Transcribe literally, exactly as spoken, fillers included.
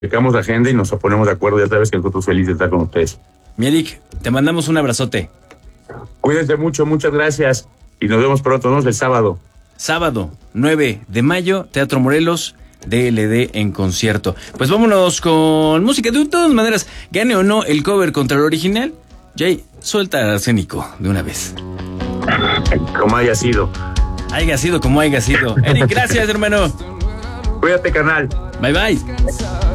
checamos la agenda y nos ponemos de acuerdo. Ya sabes que nosotros felices de estar con ustedes. Mi Eric, te mandamos un abrazote. Cuídense mucho, muchas gracias. Y nos vemos pronto, ¿no? El sábado. Sábado, nueve de mayo, Teatro Morelos, D L D en concierto. Pues vámonos con música. De todas maneras, gane o no el cover contra el original, Jay, suelta al Arsénico de una vez. Como haya sido. Haya sido como haya sido. Eric, gracias, hermano. Cuídate, canal. Bye, bye.